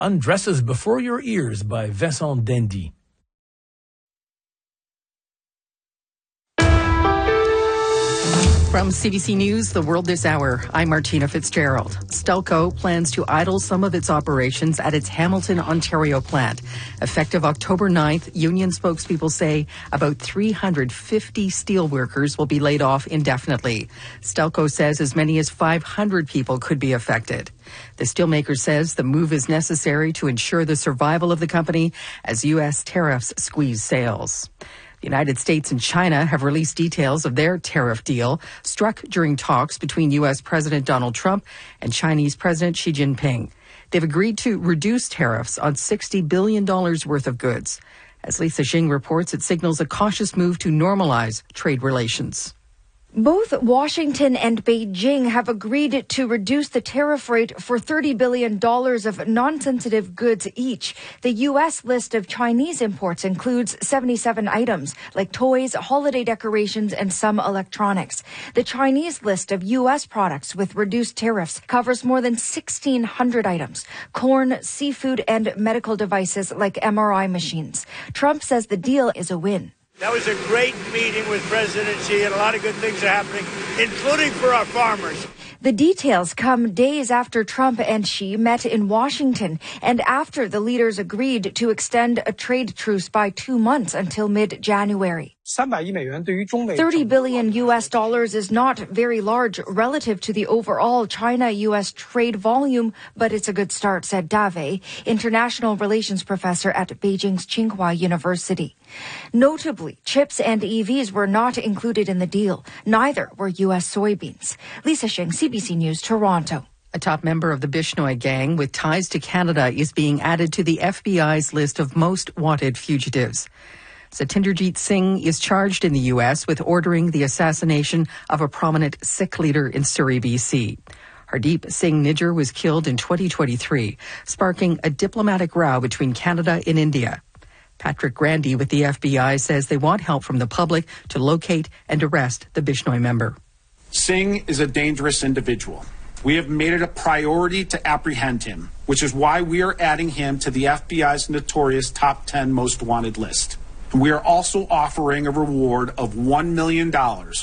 Undresses Before Your Ears by Vincent Dendy. From CBC News, The World This Hour, I'm Martina Fitzgerald. Stelco plans to idle some of its operations at its Hamilton, Ontario plant. Effective October 9th, union spokespeople say about 350 steelworkers will be laid off indefinitely. Stelco says as many as 500 people could be affected. The steelmaker says the move is necessary to ensure the survival of the company as U.S. tariffs squeeze sales. The United States and China have released details of their tariff deal struck during talks between U.S. President Donald Trump and Chinese President Xi Jinping. They've agreed to reduce tariffs on $60 billion worth of goods. As Lisa Xing reports, it signals a cautious move to normalize trade relations. Both Washington and Beijing have agreed to reduce the tariff rate for $30 billion of non-sensitive goods each. The U.S. list of Chinese imports includes 77 items, like toys, holiday decorations, and some electronics. The Chinese list of U.S. products with reduced tariffs covers more than 1,600 items, corn, seafood, and medical devices like MRI machines. Trump says the deal is a win. That was a great meeting with President Xi, and a lot of good things are happening, including for our farmers. The details come days after Trump and Xi met in Washington and after the leaders agreed to extend a trade truce by 2 months until mid-January. $30 billion U.S. dollars is not very large relative to the overall China-U.S. trade volume, but it's a good start, said Dave, international relations professor at Beijing's Tsinghua University. Notably, chips and EVs were not included in the deal. Neither were U.S. soybeans. Lisa Xing, CBC News, Toronto. A top member of the Bishnoi gang with ties to Canada is being added to the FBI's list of most wanted fugitives. Satinderjeet Singh is charged in the U.S. with ordering the assassination of a prominent Sikh leader in Surrey, BC. Hardeep Singh Nijjar was killed in 2023, sparking a diplomatic row between Canada and India. Patrick Grandy with the FBI says they want help from the public to locate and arrest the Bishnoi member. Singh is a dangerous individual. We have made it a priority to apprehend him, which is why we are adding him to the FBI's notorious top 10 most wanted list. We are also offering a reward of $1 million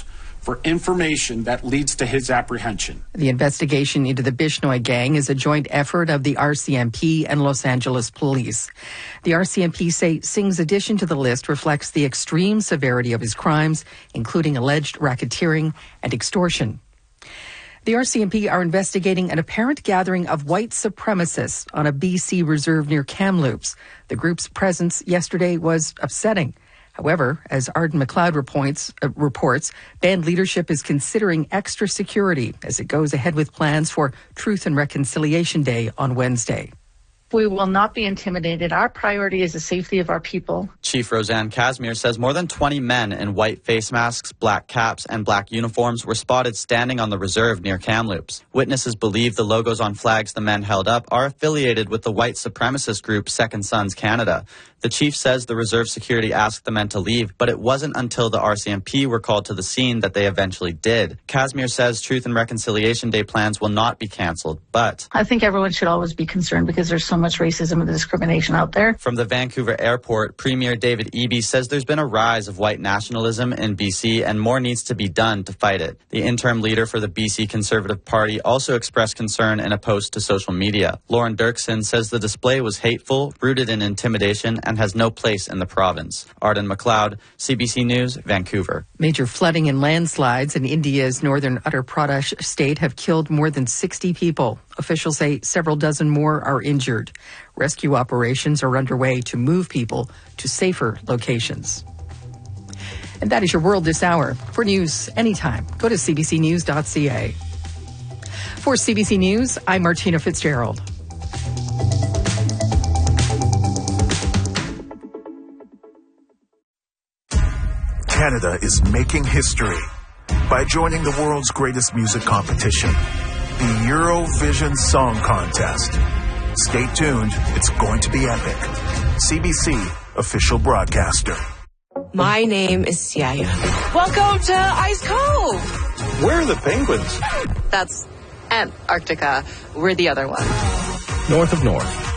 for information that leads to his apprehension. The investigation into the Bishnoi gang is a joint effort of the RCMP and Los Angeles police. The RCMP say Singh's addition to the list reflects the extreme severity of his crimes, including alleged racketeering and extortion. The RCMP are investigating an apparent gathering of white supremacists on a BC reserve near Kamloops. The group's presence yesterday was upsetting. However, as Arden McLeod reports, band leadership is considering extra security as it goes ahead with plans for Truth and Reconciliation Day on Wednesday. We will not be intimidated. Our priority is the safety of our people. Chief Roseanne Casimir says more than 20 men in white face masks, black caps, and black uniforms were spotted standing on the reserve near Kamloops. Witnesses believe the logos on flags the men held up are affiliated with the white supremacist group Second Sons Canada. The chief says the reserve security asked the men to leave, but it wasn't until the RCMP were called to the scene that they eventually did. Casimir says Truth and Reconciliation Day plans will not be cancelled, but I think everyone should always be concerned because there's so much racism and discrimination out there. From the Vancouver airport, Premier David Eby says there's been a rise of white nationalism in BC and more needs to be done to fight it. The interim leader for the BC Conservative Party also expressed concern in a post to social media. Lauren Dirksen says the display was hateful, rooted in intimidation, and has no place in the province. Arden McLeod, CBC News, Vancouver. Major flooding and landslides in India's northern Uttar Pradesh state have killed more than 60 people. Officials say several dozen more are injured. Rescue operations are underway to move people to safer locations. And that is your World This Hour. For news anytime, go to cbcnews.ca. For CBC News, I'm Martina Fitzgerald. Canada is making history by joining the world's greatest music competition, the Eurovision Song Contest. Stay tuned, it's going to be epic. CBC, official broadcaster. My name is Siaya. Welcome to Ice Cove. Where are the penguins? That's Antarctica. We're the other one. North of North.